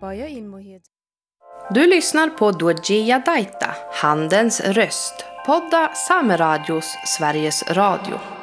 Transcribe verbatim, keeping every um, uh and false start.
Du lyssnar på Duodjia Daita, Handens röst, podda Sameradios Sveriges Radio.